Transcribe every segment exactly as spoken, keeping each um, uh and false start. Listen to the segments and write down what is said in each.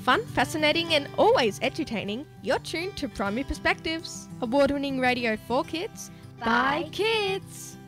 Fun, fascinating and always entertaining, you're tuned to Primary Perspectives, award-winning radio for kids, by kids.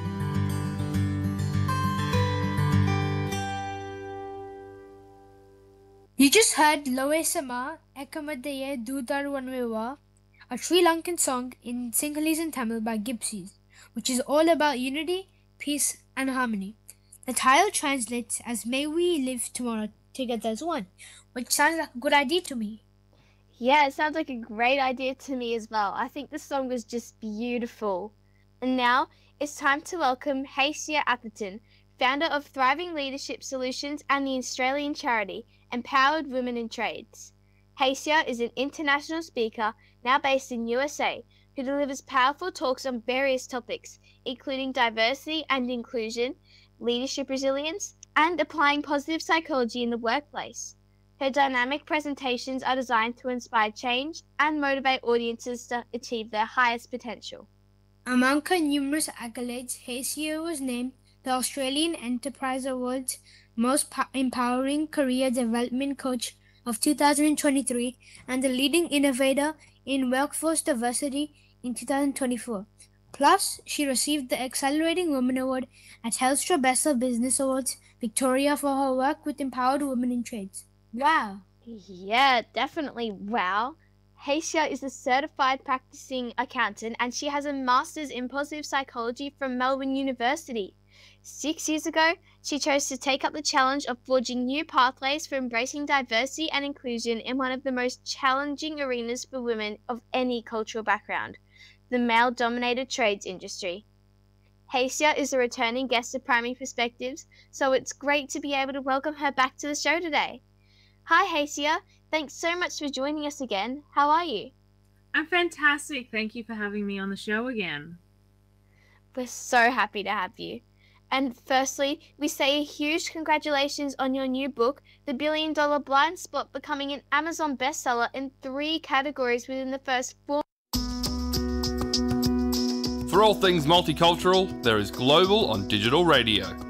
You just heard Loe Sama Ekamadaye Dudar Wanwewa, a Sri Lankan song in Sinhalese and Tamil by Gypsies, which is all about unity, peace and harmony. The title translates as May we live tomorrow together as one, which sounds like a good idea to me. Yeah, it sounds like a great idea to me as well. I think the song was just beautiful. And now it's time to welcome Hacia Atherton, founder of Thriving Leadership Solutions and the Australian charity Empowered Women in Trades. Hacia is an international speaker now based in U S A who delivers powerful talks on various topics, including diversity and inclusion, leadership resilience, and applying positive psychology in the workplace. Her dynamic presentations are designed to inspire change and motivate audiences to achieve their highest potential. Among her numerous accolades, Hacia was named the Australian Enterprise Awards Most Empowering Career Development Coach of two thousand twenty-three and the leading innovator in workforce diversity in two thousand twenty-four. Plus, she received the Accelerating Women Award at Telstra Best of Business Awards Victoria for her work with empowered women in trades. Wow! Yeah, definitely wow. Hacia is a certified practicing accountant and she has a master's in positive psychology from Melbourne University. Six years ago, she chose to take up the challenge of forging new pathways for embracing diversity and inclusion in one of the most challenging arenas for women of any cultural background, the male-dominated trades industry. Hacia is a returning guest of Primary Perspectives, so it's great to be able to welcome her back to the show today. Hi Hacia, thanks so much for joining us again. How are you? I'm fantastic. Thank you for having me on the show again. We're so happy to have you. And firstly, we say a huge congratulations on your new book, The Billion Dollar Blind Spot, becoming an Amazon bestseller in three categories within the first four. For all things multicultural, there is Global on Digital Radio.